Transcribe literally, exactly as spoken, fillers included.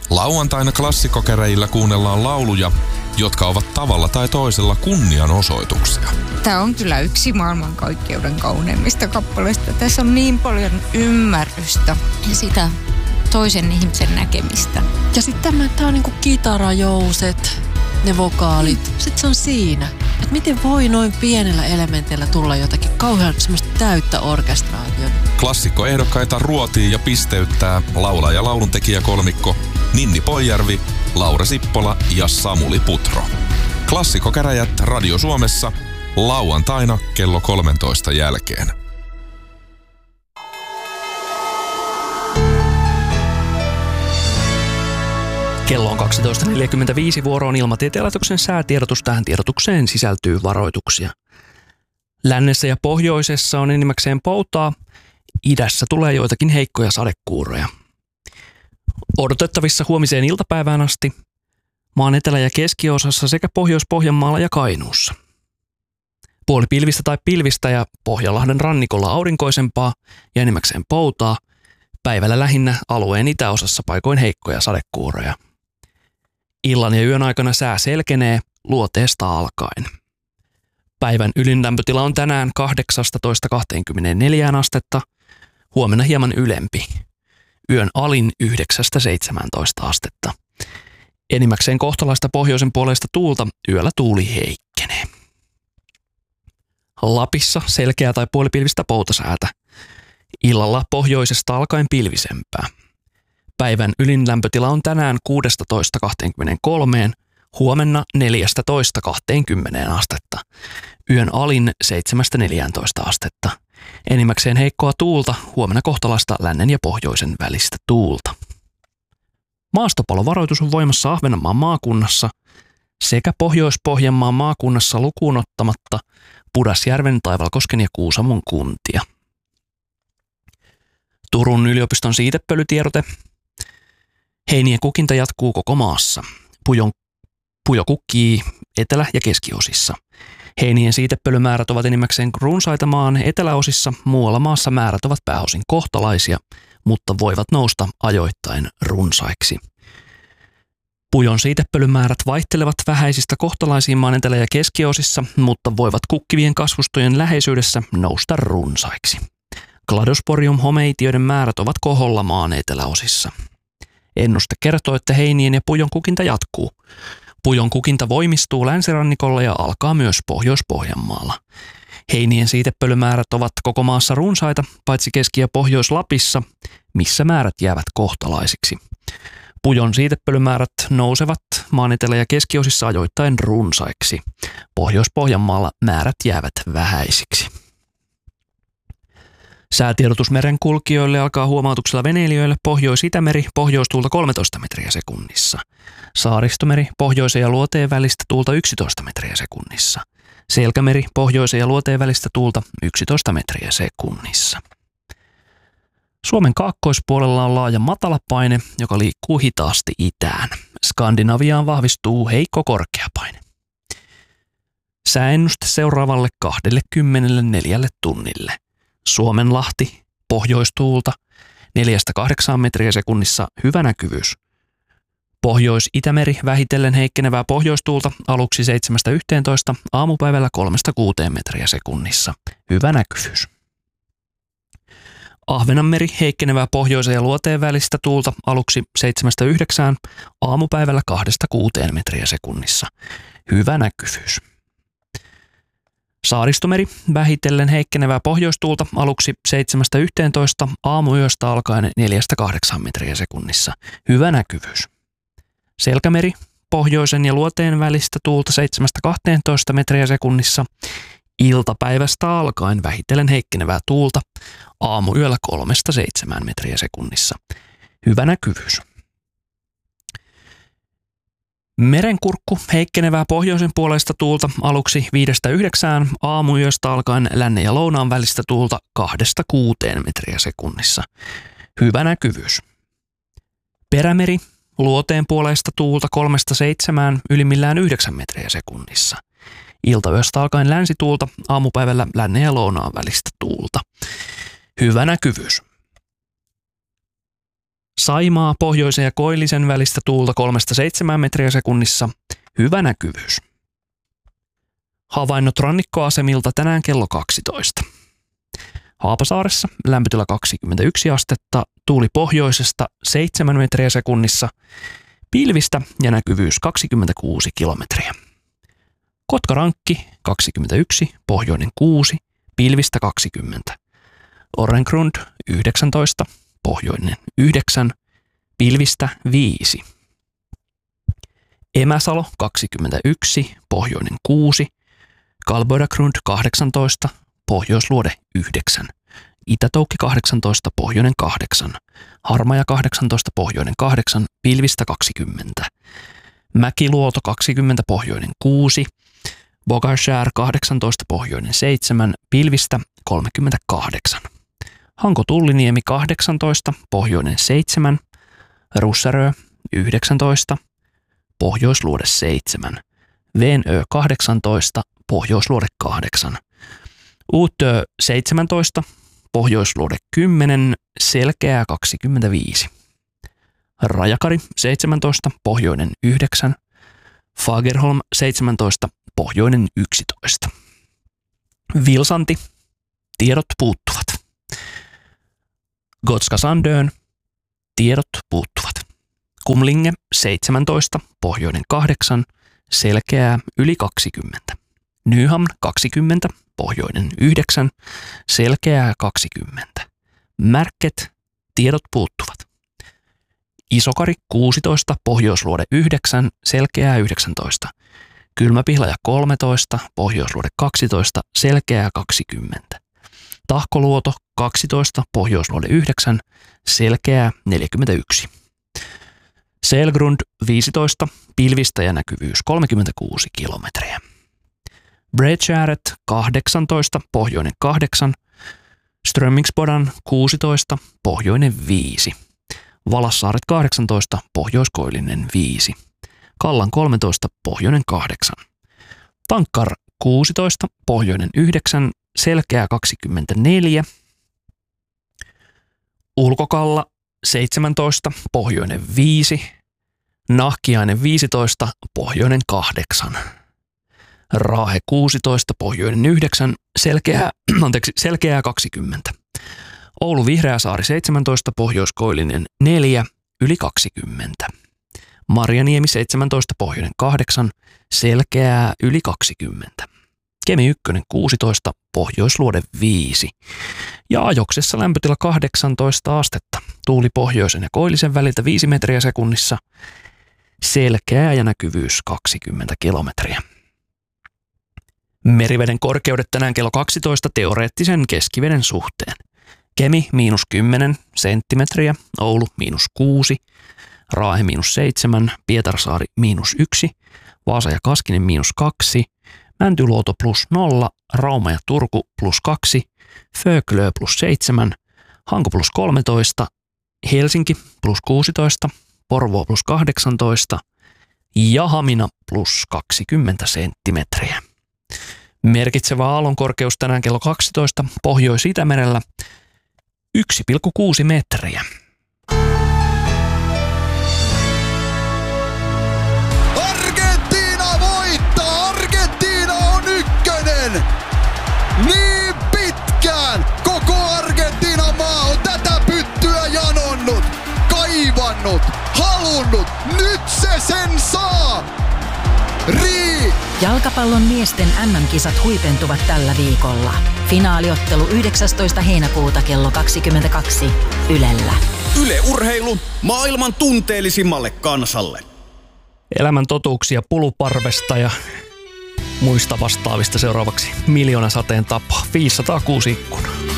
Lauantaina klassikkokäräjillä kuunnellaan lauluja, jotka ovat tavalla tai toisella kunnianosoituksia. Tämä on kyllä yksi maailmankaikkeuden kauneimmista kappaleista. Tässä on niin paljon ymmärrystä ja sitä toisen ihmisen näkemistä. Ja sitten tämä, tämä on niinku kitarajouset, ne vokaalit. Sitten se on siinä, että miten voi noin pienellä elementillä tulla jotakin kauhean semmoista täyttä orkestraatiota. Klassikkoehdokkaita ruotii ja pisteyttää laulaja- ja lauluntekijäkolmikko Ninni Poijärvi, Laura Sippola ja Samuli Putro. Klassikkokäräjät Radio Suomessa lauantaina kello kolmentoista jälkeen. Kello on kaksitoista neljäkymmentäviisi, vuoroon Ilmatieteen laitoksen säätiedotus. Tähän tiedotukseen sisältyy varoituksia. Lännessä ja pohjoisessa on enimmäkseen poutaa. Idässä tulee joitakin heikkoja sadekuuroja. Odotettavissa huomiseen iltapäivään asti maan etelä- ja keskiosassa sekä Pohjois-Pohjanmaalla ja Kainuussa. Puolipilvistä tai pilvistä ja Pohjanlahden rannikolla aurinkoisempaa ja enimmäkseen poutaa. Päivällä lähinnä alueen itäosassa paikoin heikkoja sadekuuroja. Illan ja yön aikana sää selkenee luoteesta alkaen. Päivän ylin lämpötila on tänään kahdeksastatoista kaksikymmentäneljä astetta, huomenna hieman ylempi. Yön alin yhdeksästä seitsemääntoista astetta. Enimmäkseen kohtalaista pohjoisen puolesta tuulta, yöllä tuuli heikkenee. Lapissa selkeä tai puolipilvistä poutasäätä. Illalla pohjoisesta alkaen pilvisempää. Päivän ylin lämpötila on tänään kuusitoista kaksikymmentäkolme, huomenna neljätoista kaksikymmentä astetta. Yön alin seitsemästä neljääntoista astetta. Enimmäkseen heikkoa tuulta, huomenna kohtalaista lännen ja pohjoisen välistä tuulta. Maastopalovaroitus on voimassa Ahvenanmaan maakunnassa sekä Pohjois-Pohjanmaan maakunnassa lukuun ottamatta Pudasjärven, Taivalkosken ja Kuusamon kuntia. Turun yliopiston siitepölytiedote. Heinien kukinta jatkuu koko maassa. Pujon, pujo kukkii etelä- ja keskiosissa. Heinien siitepölymäärät ovat enimmäkseen runsaita maan eteläosissa, muualla maassa määrät ovat pääosin kohtalaisia, mutta voivat nousta ajoittain runsaiksi. Pujon siitepölymäärät vaihtelevat vähäisistä kohtalaisiin maan etelä- ja keskiosissa, mutta voivat kukkivien kasvustojen läheisyydessä nousta runsaiksi. Cladosporium-homeitioiden määrät ovat koholla maan eteläosissa. Ennuste kertoo, että heinien ja pujon kukinta jatkuu. Pujon kukinta voimistuu länsirannikolla ja alkaa myös Pohjois-Pohjanmaalla. Heinien siitepölymäärät ovat koko maassa runsaita, paitsi Keski- ja Pohjois-Lapissa, missä määrät jäävät kohtalaisiksi. Pujon siitepölymäärät nousevat maan etelä- ja keskiosissa ajoittain runsaiksi. Pohjois-Pohjanmaalla määrät jäävät vähäisiksi. Säätiedotus merenkulkijoille alkaa huomautuksella veneilijöille Pohjois-Itämeri, pohjoistuulta kolmetoista metriä sekunnissa. Saaristomeri, pohjoisen ja luoteen välistä tuulta yksitoista metriä sekunnissa. Selkämeri, pohjoisen ja luoteen välistä tuulta yksitoista metriä sekunnissa. Suomen kaakkoispuolella on laaja matalapaine, joka liikkuu hitaasti itään. Skandinaviaan vahvistuu heikko korkeapaine. Sääennuste seuraavalle kaksikymmentäneljä tunnille. Suomenlahti, pohjoistuulta, neljästä kahdeksaan metriä sekunnissa, hyvä näkyvyys. Pohjois-Itämeri, vähitellen heikkenevää pohjoistuulta, aluksi seitsemästä yhteentoista, aamupäivällä kolmesta kuuteen metriä sekunnissa, hyvä näkyvyys. Ahvenanmeri, heikkenevää pohjoisen ja luoteen välistä tuulta, aluksi seitsemästä yhdeksään, aamupäivällä kahdesta kuuteen metriä sekunnissa, hyvä näkyvyys. Saaristomeri, vähitellen heikkenevää pohjoistuulta, aluksi seitsemästä yhteentoista, aamuyöstä alkaen neljästä kahdeksaan metriä sekunnissa, hyvä näkyvyys. Selkämeri, pohjoisen ja luoteen välistä tuulta seitsemästä kahteentoista metriä sekunnissa, iltapäivästä alkaen vähitellen heikkenevää tuulta, aamuyöllä kolmesta seitsemään metriä sekunnissa, hyvä näkyvyys. Merenkurkku, heikkenevää pohjoisen puolesta tuulta, aluksi viidestä yhdeksään, aamuyöstä alkaen lännen ja lounaan välistä tuulta kahdesta kuuteen metriä sekunnissa, hyvä näkyvyys. Perämeri, luoteen puolesta tuulta kolmesta seitsemään, ylimmillään yhdeksän metriä sekunnissa. Iltayöstä alkaen länsituulta, aamupäivällä lännen ja lounaan välistä tuulta, hyvä näkyvyys. Saimaa, pohjoisen ja koillisen välistä tuulta kolmesta seitsemään metriä sekunnissa. Hyvä näkyvyys. Havainnot rannikkoasemilta tänään kello kaksitoista. Haapasaaressa lämpötila kaksikymmentäyksi astetta, tuuli pohjoisesta seitsemän metriä sekunnissa, pilvistä ja näkyvyys kaksikymmentäkuusi kilometriä. Kotkarankki kaksikymmentäyksi, pohjoinen kuusi, pilvistä kaksikymmentä. Orrengrund yhdeksäntoista, pohjoinen yhdeksän, pilvistä viisi. Emäsalo kaksikymmentäyksi, pohjoinen kuusi, Kalboidagrund kahdeksantoista, pohjoisluode yhdeksän, Itätoukki kahdeksantoista, pohjoinen kahdeksan, Harmaja kahdeksantoista, pohjoinen kahdeksan, pilvistä kaksikymmentä, Mäkiluoto kaksikymmentä, pohjoinen kuusi, Bogarskär kahdeksantoista, pohjoinen seitsemän, pilvistä kolmekymmentäkahdeksan, Hanko Tulliniemi kahdeksantoista, pohjoinen seitsemän, Russarö yhdeksäntoista, pohjoisluode seitsemän, Venö kahdeksantoista, pohjoisluode kahdeksan, Uutö seitsemäntoista, pohjoisluode kymmenen, Selkeää kaksikymmentäviisi, Rajakari seitsemäntoista, pohjoinen yhdeksän, Fagerholm seitsemäntoista, pohjoinen yksitoista. Vilsanti, tiedot puuttuvat. Gotska Sandön, tiedot puuttuvat. Kumlinge seitsemäntoista, pohjoinen kahdeksan, Selkeää yli kaksikymmentä. Nyhamn kaksikymmentä, pohjoinen yhdeksän, Selkeää kaksikymmentä. Märket, tiedot puuttuvat. Isokari kuusitoista, pohjoisluode yhdeksän, Selkeää yhdeksäntoista. Kylmäpihlaja kolmetoista, pohjoisluode kaksitoista, Selkeää kaksikymmentä. Tahkoluoto kaksitoista, pohjoisluode yhdeksän, Selkeää neljäkymmentäyksi. Selgrund viisitoista, pilvistä ja näkyvyys kolmekymmentäkuusi kilometriä. Bredgäret kahdeksantoista, pohjoinen kahdeksan, Strömmingsbodan kuusitoista, pohjoinen viisi, Valassaaret kahdeksantoista, pohjoiskoillinen viisi, Kallan kolmetoista, pohjoinen kahdeksan, Tankkar kuusitoista, pohjoinen yhdeksän, Selkeää kaksikymmentäneljä, Ulkokalla seitsemäntoista, pohjoinen viisi, Nahkiainen viisitoista, pohjoinen kahdeksan, Raahe kuusitoista, pohjoinen yhdeksän, Selkeää, anteeksi, Selkeää kaksikymmentä, Oulu Vihreäsaari seitsemäntoista, pohjoiskoillinen neljä, yli kaksikymmentä, Marjaniemi seitsemäntoista, pohjoinen kahdeksan, Selkeää yli kaksikymmentä, Kemi yksi kuusitoista, pohjoisluode viisi ja Ajoksessa lämpötila kahdeksantoista astetta, tuuli pohjoisen ja koillisen väliltä viisi metriä sekunnissa, Selkeää ja näkyvyys kaksikymmentä kilometriä. Meriveden korkeudet tänään kello kaksitoista teoreettisen keskiveden suhteen. Kemi miinus kymmenen senttimetriä, Oulu miinus kuusi, Raahe miinus seitsemän, Pietarsaari miinus yksi, Vaasa ja Kaskinen miinus kaksi, Mäntyluoto plus nolla, Rauma ja Turku plus kaksi, Föglö plus seitsemän, Hanko plus kolmetoista, Helsinki plus kuusitoista, Porvoo plus kahdeksantoista ja Hamina plus kaksikymmentä senttimetriä. Merkitsevä aallonkorkeus tänään kello kaksitoista Pohjois-Itämerellä yksi pilkku kuusi metriä. Argentiina voittaa! Argentiina on ykkönen! Niin pitkään koko Argentiinan maa on tätä pyttyä janonnut, kaivannut, halunnut. Nyt se sen saa! Rii! Jalkapallon miesten M M-kisat huipentuvat tällä viikolla. Finaaliottelu yhdeksästoista heinäkuuta kello kaksikymmentäkaksi Ylellä. Yle Urheilu maailman tunteellisimmalle kansalle. Elämän totuuksia Puluparvesta ja muista vastaavista seuraavaksi Miljoonasateen tapa viisisataakuusi ikkunaa.